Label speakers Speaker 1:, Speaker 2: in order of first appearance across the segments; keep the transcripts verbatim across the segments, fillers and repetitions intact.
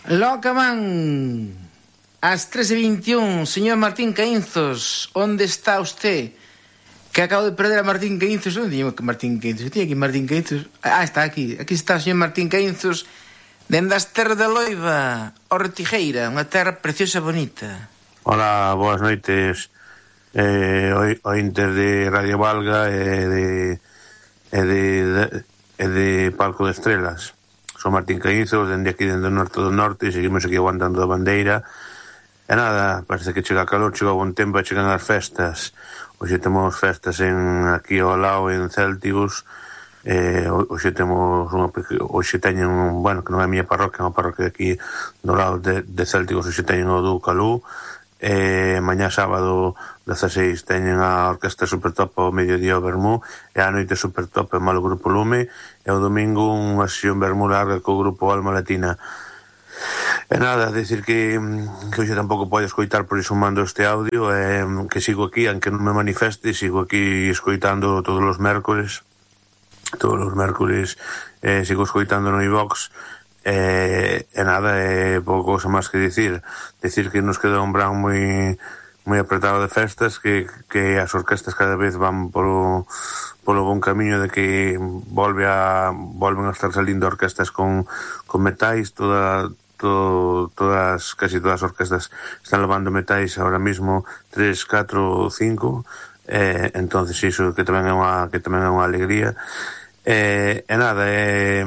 Speaker 1: Locaman, ás tres e veintiún, señor Martín Caínzos, onde está usted? Que acabo de perder a Martín Caínzos. Onde digo que Martín Caínzos? Tiene aquí Martín Caínzos. Ah, está aquí. Aquí está o señor Martín Caínzos, dende as terras de Loiva, Ortigueira, unha terra preciosa e bonita.
Speaker 2: Hola, boas noites, eh, ointes de Radio Valga e de, e de, de, e de Palco de Estrelas. Son Martín Caínzos, dende aquí, dende o norte do norte, e seguimos aquí aguantando a bandeira. E nada, parece que chega calor, chega bon tempo e chegan as festas. Hoxe temos festas en aquí ao lado, en Céltigos. Eh, hoxe temos unha, hoxe teñen, bueno, que non é a miña parroquia, é unha parroquia aquí do lado de, de Céltigos. Hoxe teñen o do Calú. E mañá sábado dezaseis teñen a Orquesta Supertop ao mediodía o Vermú, e a noite Supertop e Malo Grupo Lume, e o domingo unha sesión Vermú larga co grupo Alma Latina. E nada, decir que, que hoxe tampouco pode escoitar, por iso mando este audio, e que sigo aquí, aunque non me manifeste, sigo aquí escoitando todos os mércores, todos os mércores, eh, sigo escoitando no iVox. E, e nada, é pouco cousa máis que dicir dicir que nos queda un verán moi moi apretado de festas, que, que as orquestas cada vez van polo, polo bon camiño de que volve a volven a estar salindo orquestas con, con metais. Toda, todo, todas, casi todas as orquestas están levando metais ahora mismo, tres, catro, cinco, e, entonces iso que tamén é unha, que tamén é unha alegría. E, e nada, é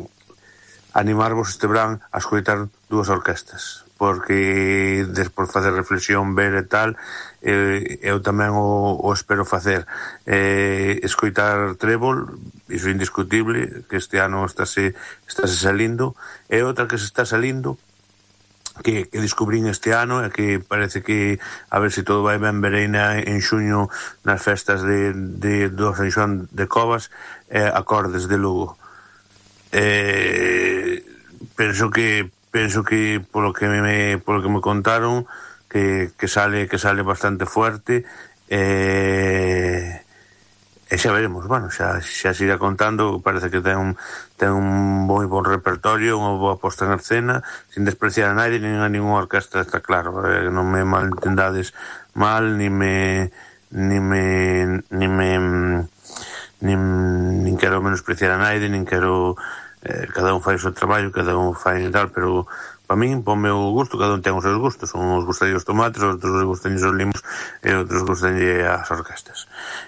Speaker 2: animarvos este verán a escoitar dúas orquestas, porque despois facer reflexión, ver e tal, eh, eu tamén o, o espero facer. Eh, escoitar Trébol, iso é indiscutible, que este ano estáse, estáse salindo, e outra que se está salindo, que, que descubrín este ano, e que parece que, a ver se todo vai ben, vereina en xuño nas festas de, de, do San Xoán de Covas, eh, Acordes de Lugo. Eh, penso que penso que polo que me polo que me contaron que, que sale que sale bastante fuerte, eh, e xa veremos, bueno, xa, xa se irá contando. Parece que ten un, ten un moi bon repertorio, unha boa posta en escena, sin despreciar a nadie, nin a ninguna orquestra, está claro, eh, non me malentendades mal, ni me ni me ni me nin, nin quero menospreciar a naide, nin quero, eh, cada un fai o seu traballo, cada un fai e tal, pero para min, ponme o gusto, cada un ten os seus gustos. Uns gustan os tomates, outros gustan os limos, e outros gustan as orquestas.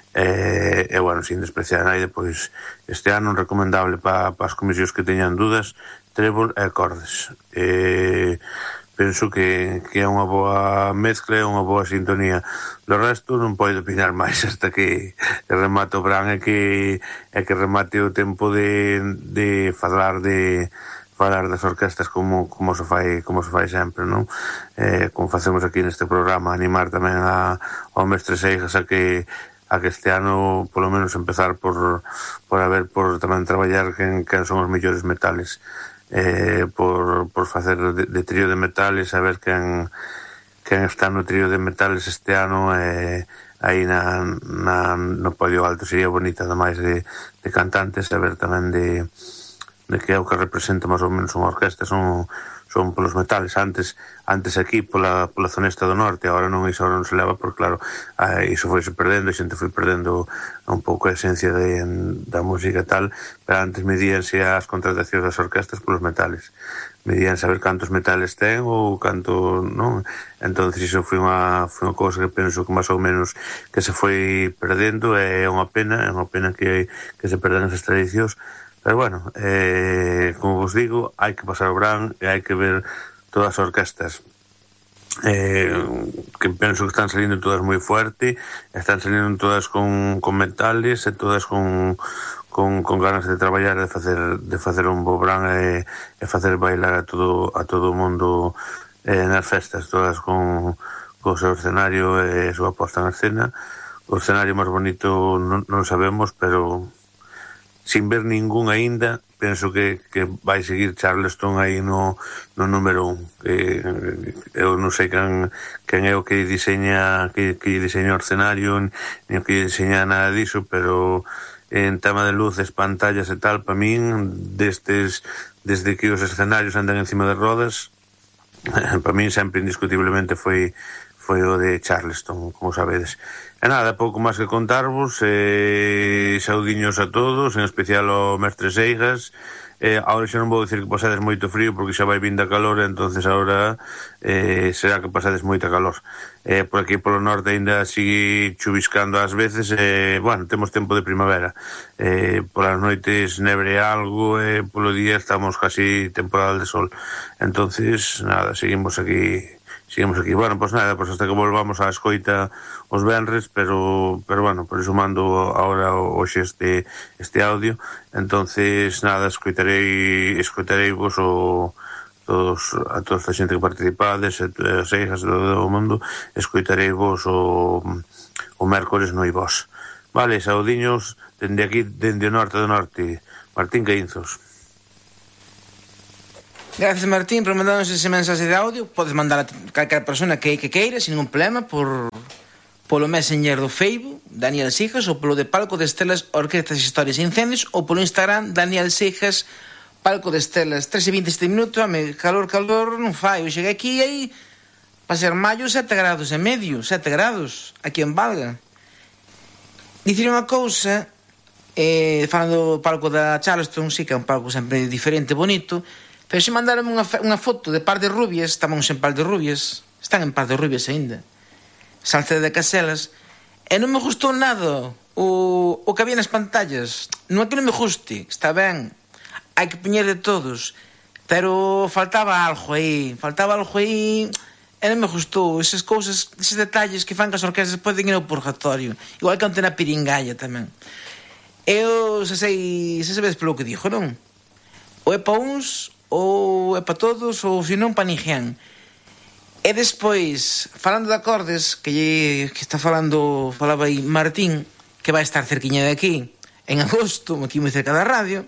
Speaker 2: E, e bueno, sin despreciar a naide, pois este ano recomendable para pa as comisións que teñan dudas, Trébol e Acordes. E penso que, que é unha boa mezcla, é unha boa sintonía. Do resto non podo opinar máis hasta que remate o verán, e que, e que remate o tempo de, de falar de falar das orquestas como, como se fai como se fai sempre, non? Eh, como facemos aquí neste programa, animar tamén a, ao mestre Seixas a que a que este ano, polo menos, empezar por, por haber, por tamén traballar quen, quen son os mellores metales. Eh, por, por facer de, de trío de metales, a ver quen, quen está no trío de metales este ano, eh, aí na, na, no podio alto. Sería bonita, ademais de, de cantantes, a ver tamén de, de que é o que representa máis ou menos unha orquesta, son, son polos metales. Antes antes aquí pola, pola zona esta do norte, agora non, iso non se leva, porque claro, eh, iso foi se perdendo, a xente foi perdendo un pouco a esencia de, da música e tal, pero antes medíanse as contratacións das orquestas polos metales, medían saber cantos metales ten ou canto, non? Entonces iso foi unha, foi unha cousa que penso que máis ou menos que se foi perdendo, e é unha pena, é unha pena que, que se perdan esas tradicións. Pero bueno, eh, como vos digo, hai que pasar o verán e hai que ver todas as orquestas, eh, que penso que están salindo todas moi fuerte, están salindo todas con, con metales, e todas con, con, con ganas de traballar, de facer, de facer un bo verán, e, e facer bailar a todo a todo o mundo, eh, nas festas, todas con, con o seu escenario e a súa posta en escena. O escenario máis bonito non, non sabemos, pero sin ver ningún aínda, penso que, que vai seguir Charleston aí no, no número un. Que, eu non sei quen, quen é o que diseña que, que diseña o escenario, ni o que diseña nada diso, pero en tema de luces, pantallas e tal, para min, destes, desde que os escenarios andan encima de rodas, Para mí sempre indiscutiblemente foi foi o de Charleston, como sabedes. E nada, pouco máis que contarvos, eh, saudiños a todos, en especial ao mestre Seigas. Eh, ahora xa non vou dicir que pasades moito frío porque xa vai vindo a calor, entonces ahora eh, será que pasades moita calor. Eh, por aquí polo norte ainda sigue chuviscando ás veces, eh, bueno, temos tempo de primavera. Eh, polas noites nebre algo, e eh, polo día estamos casi temporal de sol. Entonces, nada, seguimos aquí... Seguimos aquí. Bueno, pues nada, pues hasta que volvamos a escoita os venres, pero pero bueno, por eso mando ahora hoxe este este audio. Entonces, nada, escoitarei escoitarei vos o todos a toda esta xente que participades, as hijas do, do mundo, escoitarei vos o o mércores no Ivós. Vale, saudiños dende aquí, dende o norte do norte. Martín Caínzos.
Speaker 1: Gracias, Martín, por mandarnos ese mensaje de audio. Podes mandar a calquera persona que, que queira, sin ningún problema, por polo Messenger do Facebook, Daniel Seigas, ou polo de Palco de Estelas, Orquestas, Historias e Incendios, ou polo Instagram, Daniel Seigas, Palco de Estelas. tres e veintisiete minutos, ame, calor, calor, non fai. Eu cheguei aquí e aí, para ser maio, sete grados e medio, sete grados, aquí en Valga. Dicir unha cousa, eh, falando do Palco da Charleston, sí que é un palco sempre diferente, bonito, pero se mandaron unha, unha foto de Par de Rubias, estábamos en Par de Rubias, están en Par de Rubias aínda, Salceda de Caselas, e non me gustou nada o, o que había nas pantallas. Non é que non me guste, está ben, hai que poñer de todos, pero faltaba algo aí, faltaba algo aí, e non me gustou. Esas cousas, eses detalles que fan que as orquestas poden ir ao purgatorio, igual que onte na Piringalla tamén. Eu se sei, se sabedes polo que dixo, non? Ou é pa uns, ou é para todos, ou se non pa ninguén. E despois, falando de acordes, que, lle, que está falando, falaba aí Martín, que vai estar cerquiña de aquí en agosto, aquí moi cerca da radio.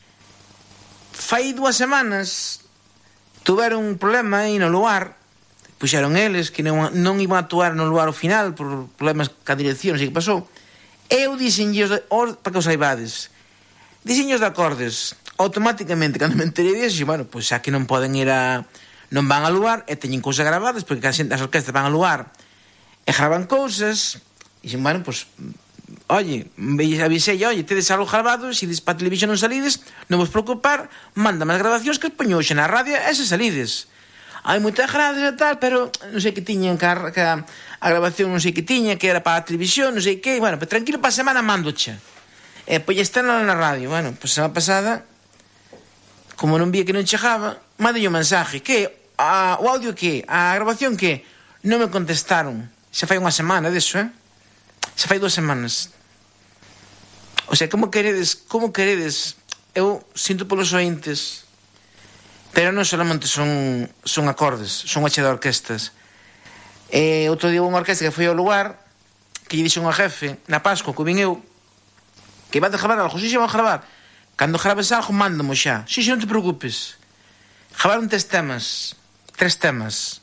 Speaker 1: Fai dúas semanas tuveron un problema aí no lugar, puxeron eles que non, non iban a actuar no lugar ao final por problemas ca dirección, non sei que pasou. Eu dixenlles, para que os saibades, dixenlles de acordes. Automáticamente, cando me enterei disso, bueno, pois pues, xa que non poden ir a... non van a lugar, e teñen cousas grabadas, porque as orquestas van a lugar e graban cousas, e dixen, bueno, pois pues, oye, avisei, oye, tedes algo grabado, se dis para televisión non salides, non vos preocupar, mándame as grabacións que os poño hoxe na radio, e se salides. Hai moitas gradas e tal, pero non sei que tiñen, que a, que a, a grabación non sei que tiña, que era para a televisión, non sei que, bueno, pero tranquilo, para a semana mandoche. E pois está na radio, bueno, pois semana pasada, como non vía que non chegaba, mandei un mensaje, que a, o audio que, a grabación que, non me contestaron. Xa fai unha semana deso, eh? Xa fai dúas semanas. O sea, como queredes, como queredes, eu sinto polos ointes, pero non solamente son, son acordes, son unha che de orquestas. E outro día unha orquesta que foi ao lugar, que lle dixo unha jefe, na Pascua, que vin eu, que vai de gravar algo, si xe van a gravar. Cando grabes algo, mándamo xa. Si, si, non te preocupes. Gravaron tres temas. Tres temas.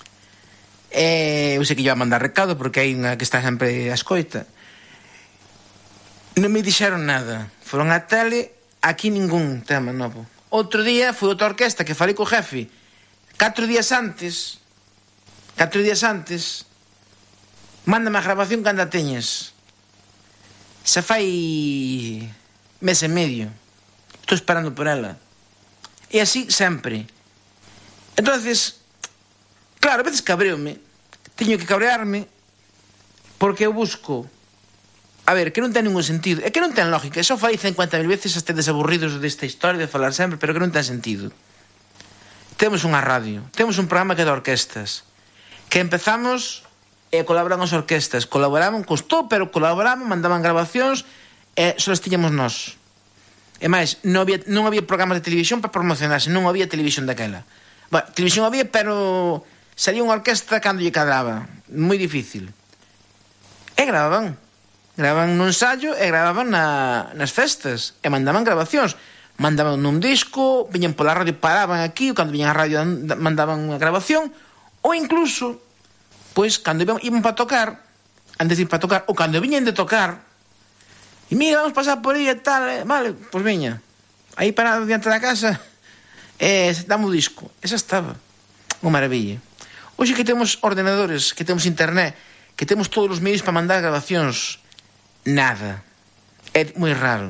Speaker 1: E eu sei que lle va a mandar recado, porque hai unha que está sempre a escoita. Non me dixeron nada. Foron á tele, aquí ningún tema novo. Outro día, foi outra orquesta que falei co jefe. Catro días antes, catro días antes, mándame a grabación cando a teñes. Xa fai mes e medio. Estou esperando por ela. E así sempre. Entonces, claro, a veces cabreome. Teño que cabrearme porque eu busco, a ver, que non ten ningún sentido. É que non ten lógica. Eso falei cincuenta mil veces, hasta desaburridos desta historia de falar sempre, pero que non ten sentido. Temos unha radio, temos un programa que é de orquestas, que empezamos e colaboran as orquestas, colaboraban, costou, pero colaboraban, mandaban grabacións e só as tiñamos nós. E máis, non había, non había programas de televisión para promocionarse, non había televisión daquela. Bueno, televisión había, pero salía unha orquesta cando lle cadraba. Moi difícil. E gravaban. Gravaban nun ensayo e gravaban na, nas festas. E mandaban grabacións. Mandaban nun disco, viñan pola radio, paraban aquí, ou cando viñan a radio mandaban unha grabación, ou incluso, pois, cando iban, iban para tocar, antes de ir para tocar, ou cando viñan de tocar, e mira, vamos pasar por aí e tal, eh, vale, pois veña, aí parado diante da casa, e eh, damos o disco, esa estaba. unha maravilla. Hoxe que temos ordenadores, que temos internet, que temos todos os medios para mandar grabacións, nada. É moi raro.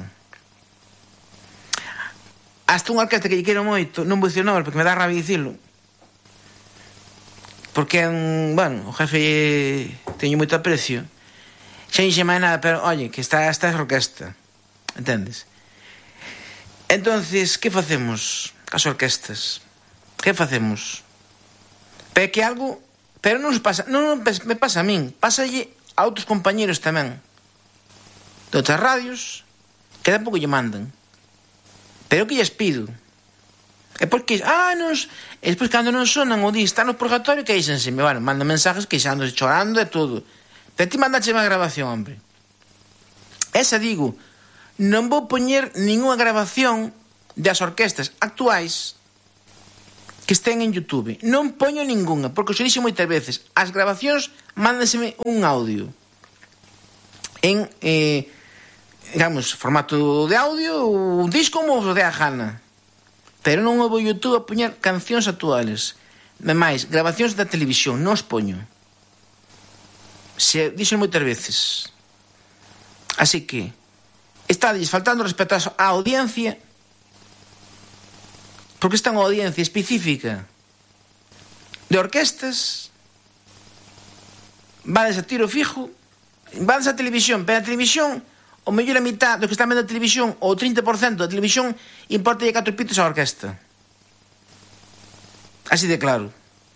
Speaker 1: Hasta unha orquesta que lle quero moito, non vou dicir o nome porque me dá rabia dicilo, porque é un, bueno, o jefe teño moito aprecio, xa non xe máis nada, pero, oye, que está esta orquesta, entendes? Entonces, que facemos as orquestas? Que facemos? Pero que algo, pero non nos pasa, non me pasa a min, pásalle a outros compañeros tamén de outras radios que tampouco lle mandan. Pero que lles pido? É porque, ah, nos, e despois cando non sonan o di, están no purgatorio, que queixanse, bueno, mandan mensajes queixándose, chorando e todo. Pero ti mandache unha grabación, hombre. Esa digo, non vou poñer ninguna grabación das orquestas actuais que estén en YouTube. Non poño ninguna, porque xo dixo moitas veces, as grabacións mándaseme un audio en, eh, digamos, formato de audio, un disco como os de a gana. Pero non vou YouTube a poñer cancións actuales. Demais, grabacións da televisión, non os poño. Se dixo moitas veces. Así que está faltando respeto á audiencia, porque está unha audiencia específica de orquestas, vades a tiro fijo, vades a televisión, pero a televisión, o mellor a mitad do que están vendo a televisión, ou o trinta por cento da televisión, importa catro pitos a orquesta. Así de claro.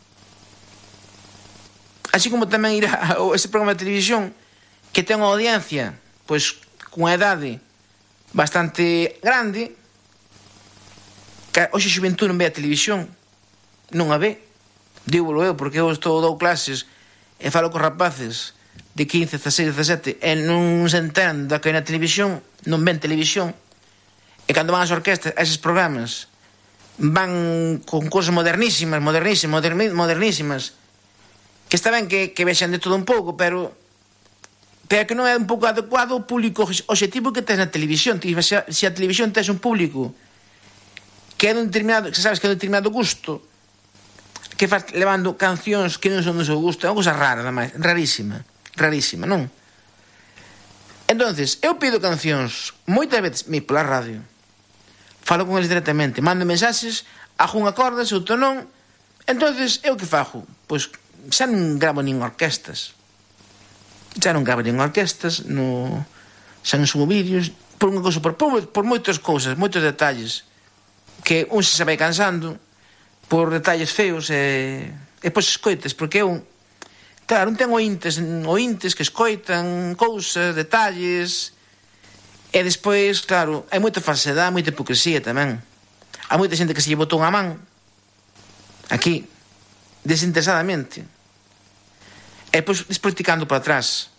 Speaker 1: Así como tamén irá ese programa de televisión que ten unha audiencia, pois, cunha idade bastante grande, que hoxe a xuventude non ve a televisión, non a ve, dígolo eu, porque eu estou dou clases e falo con rapaces de quince, dezasseis, dezasete e non se enteran da que hai na televisión, non ven televisión, e cando van as orquestas a eses programas van con cousas modernísimas, modernísimas, modernísimas, que está ben que, que vexan de todo un pouco, pero pero que non é un pouco adecuado o público objetivo que tes na televisión. Se a, se a televisión tes un público que é de un determinado, que sabes que é de un determinado gusto, que faz levando cancións que non son do seu gusto, é unha cousa rara, ademais, rarísima, rarísima, non? Entonces, eu pido cancións moitas veces, mi pola radio, falo con eles directamente, mando mensaxes, hago un acorde, se outro non. Entonces, eu que fago? Pois xa non gravo nin orquestas, xa non gravo nin orquestas, no, xa non subo vídeos, por unha cousa, por, por, por moitas cousas, moitos detalles, que un se vai cansando por detalles feos e, e pois escoites, porque eu, claro, non ten ointes, ointes que escoitan cousas, detalles, e despois, claro, hai moita falsedade, moita hipocresía tamén. Hai moita xente que se lle botou unha man aquí, desinteresadamente, e pois despoliticando para atrás,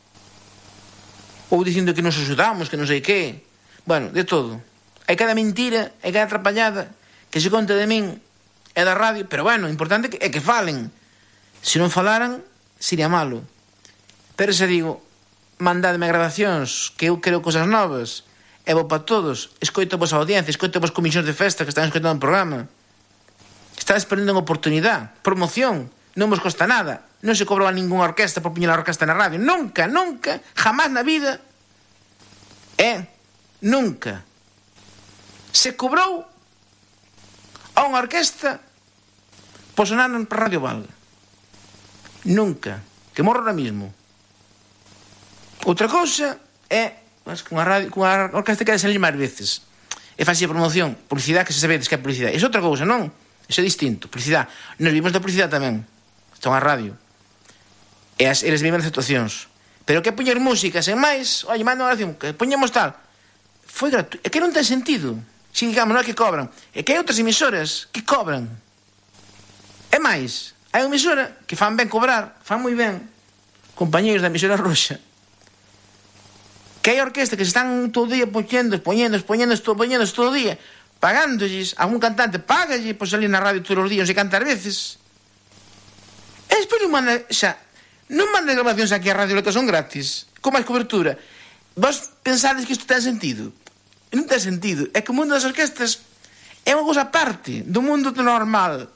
Speaker 1: ou dicindo que nos axudamos, que non sei que, bueno, de todo. Hai cada mentira, hai cada atrapallada que se conta de min e da radio, pero bueno, o importante é que falen. Se non falaran, sería malo. Pero se digo, mandadme grabacións, que eu quero cosas novas, e vou para todos, escoito vos a audiencia, escoito vos comisións de festa que están escoitando o programa. Estades perdendo unha oportunidade, promoción, non vos costa nada, non se cobraba ninguna orquesta por poñer a orquesta na radio, nunca, nunca, jamás na vida, eh, nunca se cobrou a unha orquesta por sonar para Radio Valga. Nunca. Que morro ahora mismo. Outra cousa é cunha, radio, cunha orquesta que hai de salir máis veces e faxe promoción, publicidade, que se sabedes que é publicidade. Iso é outra cousa, non? Iso é distinto. Publicidade. Nos vimos da publicidade tamén. Estón a radio. E as, eles viven as actuacións. Pero que poñer música sen máis, oye, manda unha oración, que poñemos tal. Foi gratuito. É que non ten sentido. Si, digamos, non é que cobran. É que hai outras emisoras que cobran. É máis, hai unha emisora que fan ben cobrar, fan moi ben, compañeiros da emisora roxa, que hai orquesta que se están todo o día poñendo, poñendo, poñendo, poñendo todo o día, pagándolles a un cantante, págalle por salir na radio todos os días e cantar veces. E despois non manda, xa, non manda grabacións aquí a radio que son gratis, con máis cobertura. Vos pensades que isto ten sentido? Non ten sentido. É que o mundo das orquestas é unha cousa aparte do mundo normal.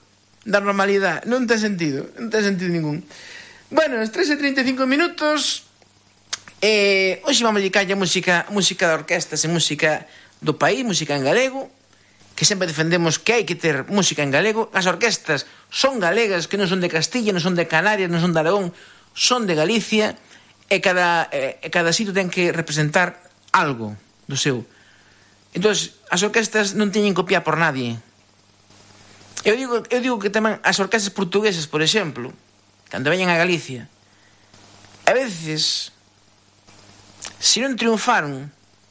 Speaker 1: da normalidade. Non ten sentido, non ten sentido ningún. Bueno, as tres e trinta e cinco minutos, eh, hoxe vamos a dedicar a música, música de orquestas e música do país, música en galego, que sempre defendemos que hai que ter música en galego. As orquestas son galegas, que non son de Castilla, non son de Canarias, non son de Aragón, son de Galicia, e cada, e cada sitio ten que representar algo do seu. Entón, as orquestas non teñen copiar por nadie. Eu digo, eu digo que tamén as orquestas portuguesas, por exemplo, cando veñen a Galicia, a veces, se non triunfaron,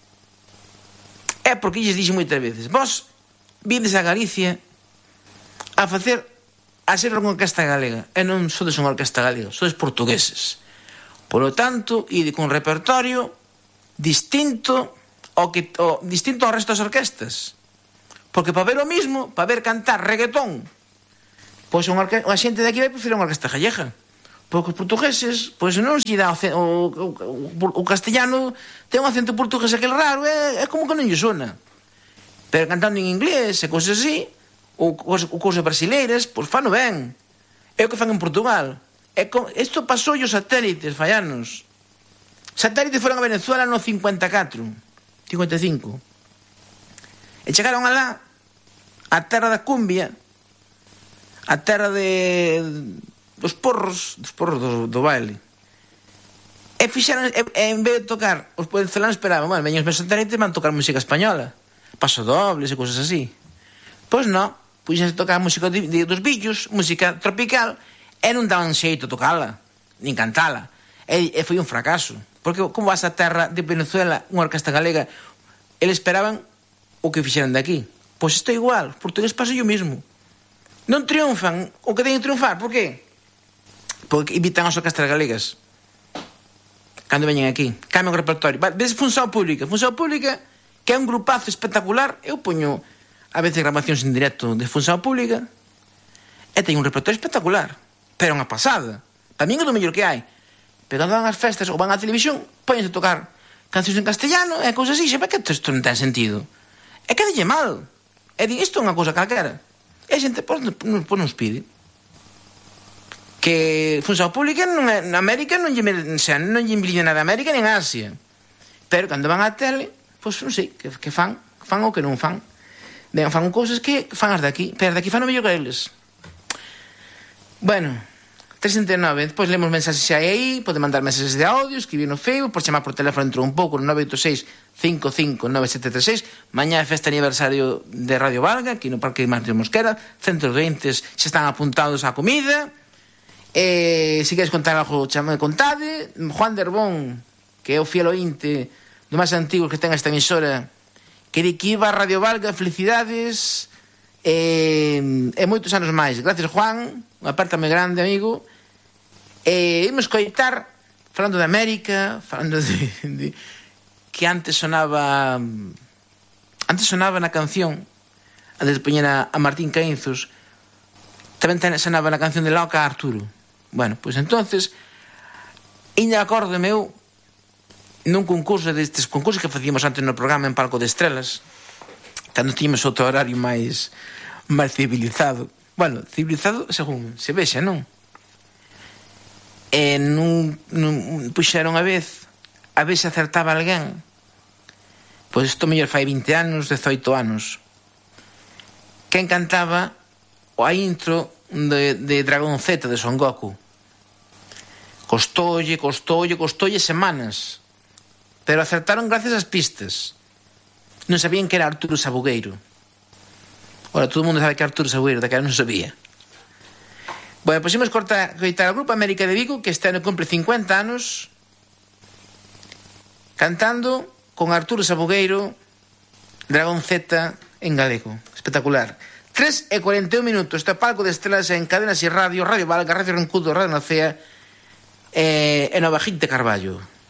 Speaker 1: é porque lles dixo moitas veces: vos vides a Galicia a facer, a ser unha orquesta galega, e non sodes unha orquesta galega, sodes portugueses. Por lo tanto, ide con un repertorio distinto ao que, o, distinto ao resto das orquestas. Porque para ver o mismo, para ver cantar reggaetón, pois unha, orque... unha xente de aquí vai preferir unha orquesta gallega. Porque os portugueses, pois non se dá o, o, o, o castellano ten un acento portugués aquel raro, é, é como que non lle sona. Pero cantando en inglés e cousas así, ou cousas brasileiras, pois fano ben. É o que fan en Portugal. É com... Isto pasou os satélites fai anos. Satélites foron a Venezuela no cincuenta e catro, cincuenta e cinco. E chegaron alá, a terra da cumbia, a terra de dos porros, dos porros do, do baile. E fixeron, e, e en vez de tocar, os venezolanos esperaban, bueno, veñen os meus satélites, van tocar música española, pasodobles e cousas así. Pois non, puxense tocar música de, de, dos billos, música tropical, e non daban xeito tocala, nin cantala. E, e foi un fracaso. Porque como vas a terra de Venezuela, unha orquesta galega, eles esperaban o que fixeran de aquí. Pois isto é igual, os portugueses pasan o mismo. Non triunfan o que deben triunfar, por qué? Porque invitan as orquestas galegas cando veñen aquí, cambian o repertorio. Ves Función Pública, Función Pública, que é un grupazo espectacular. Eu poño a veces grabacións en directo de Función Pública e teño un repertorio espectacular, pero unha pasada. Tamén é do mellor que hai. Pero cando van ás festas ou van á televisión, poñense a tocar cancións en castellano e cousas así, xa, que isto non ten sentido. E quedalle mal. E di, isto é unha cousa calquera. E a xente, pois, pois nos pide. Que Función Pública non é, na América non lle, xa, non lle envidia nada a América nin a Asia. Pero cando van á tele, pois non sei, que, que fan, fan ou que non fan. Ben, fan cousas que fan as de aquí, pero as de aquí fan o mellor que eles. Bueno, tres sesenta e nove, depois lemos mensaxes xa aí, pode mandar mensaxes de audio, escribir no Facebook, por chamar por teléfono dentro un pouco no nove oito seis, cinco cinco nove sete tres seis. Mañá é festa aniversario de Radio Valga, aquí no Parque Martínez Mosquera, centros doentes xa están apuntados á comida. E se queres contar algo, chame, contade. Juan de Herbón, que é o fiel ointe do máis antigo que ten esta emisora, que di que iba a Radio Valga, felicidades e, e moitos anos máis. Gracias, Juan, unha aperta moi grande, amigo. E imos coitar, falando de América, falando de, de que antes sonaba antes sonaba na canción, antes de poñer a, a Martín Caínzos, tamén sonaba na canción de Loca Arturo. Bueno, pois pues entonces ainda acordo meu nun concurso destes concursos que facíamos antes no programa en Palco de Estrelas, cando tínhamos outro horario máis máis civilizado. Bueno, civilizado según se vexa, non? E nun, nun puxeron a vez a ver se acertaba alguén. Pois isto mellor fai vinte anos, dezoito anos, quen cantaba a intro de, de Dragon Z de Son Goku. Costoulle, costoulle, costoulle semanas, pero acertaron gracias ás pistas. Non sabían que era Arturo Sabugueiro. Ora, todo o mundo sabe que é Arturo Sabugueiro, daquela non sabía. Bueno, pois imos cortar, coitar ao Grupo América de Vigo, que este ano cumpre cincuenta anos, cantando con Arturo Sabugueiro Dragon Z en galego. Espectacular. tres e cuarenta e un minutos, este Palco de Estrelas en Cadenas e Radio, Radio Valga, Radio Roncudo, Radio Nacea e, e Nova Gente Carballo.